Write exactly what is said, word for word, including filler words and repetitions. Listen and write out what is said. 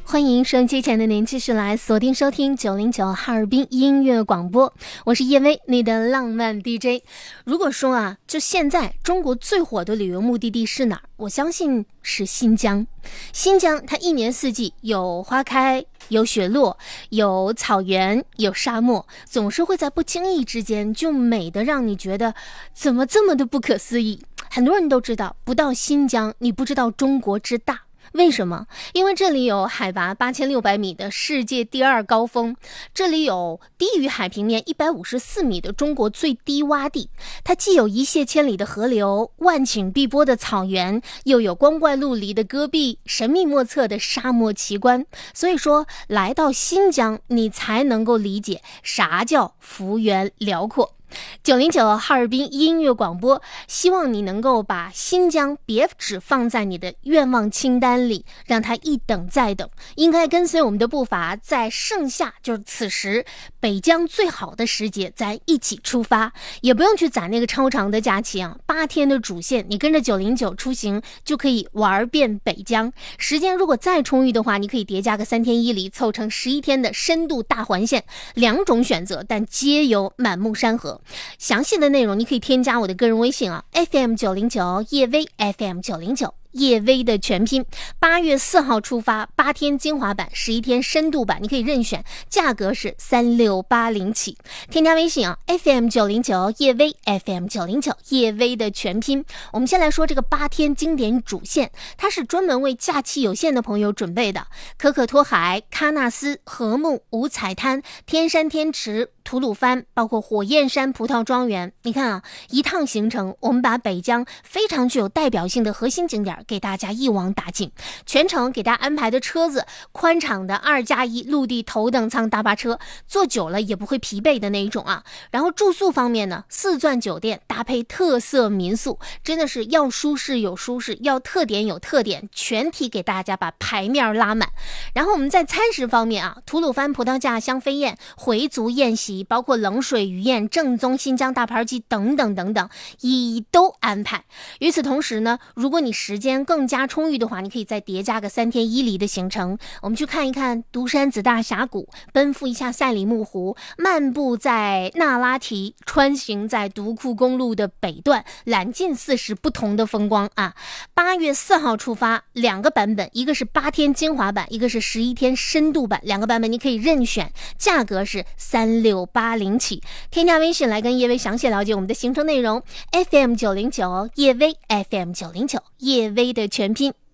欢迎收音机前的您继续来锁定收听九零九哈尔滨音乐广播，我是叶薇，你的浪漫 D J。 如果说啊，就现在中国最火的旅游目的地是哪儿？我相信是新疆。新疆它一年四季有花开，有雪落，有草原，有沙漠，总是会在不经意之间就美得让你觉得怎么这么的不可思议。很多人都知道，不到新疆你不知道中国之大。为什么？因为这里有海拔八千六百米的世界第二高峰，这里有低于海平面一百五十四米的中国最低洼地，它既有一泻千里的河流，万顷碧波的草原，又有光怪陆离的戈壁，神秘莫测的沙漠奇观。所以说，来到新疆，你才能够理解啥叫幅员辽阔。九零九哈尔滨音乐广播，希望你能够把新疆别只放在你的愿望清单里，让它一等再等，应该跟随我们的步伐，在盛夏，就是此时北疆最好的时节，咱一起出发，也不用去攒那个超长的假期啊，八天的主线，你跟着九零九出行就可以玩遍北疆。时间如果再充裕的话，你可以叠加个三天一里，凑成十一天的深度大环线，两种选择，但皆有满目山河。详细的内容你可以添加我的个人微信啊 ，F M 九零九叶薇 F M 九零九。叶薇的全拼，八月四号出发，八天精华版，十一天深度版，你可以任选，价格是三六八零起。添加微信啊 ，F M 九零九叶薇 F M 九零九叶薇的全拼。我们先来说这个八天经典主线，它是专门为假期有限的朋友准备的。可可托海、喀纳斯、禾木、五彩滩、天山天池、吐鲁番，包括火焰山葡萄庄园。你看啊，一趟行程，我们把北疆非常具有代表性的核心景点给大家一网打尽，全程给大家安排的车子，宽敞的二加一陆地头等舱大巴车，坐久了也不会疲惫的那一种啊。然后住宿方面呢，四钻酒店搭配特色民宿，真的是要舒适有舒适，要特点有特点，全体给大家把牌面拉满。然后我们在餐食方面啊，吐鲁番葡萄架香飞宴、回族宴席，包括冷水鱼宴、正宗新疆大盘鸡等等等等，一一都安排。与此同时呢，如果你时间更加充裕的话，你可以再叠加个三天一里的行程，我们去看一看独山子大峡谷，奔赴一下赛里木湖，漫步在那拉提，穿行在独库公路的北段，揽尽四十不同的风光啊！八月四号出发，两个版本，一个是八天精华版，一个是十一天深度版，两个版本你可以任选，价格是三六八零起。添加微信来跟叶薇详细了解我们的行程内容 ，F M 九零九叶薇 F M 九零九叶薇的全拼。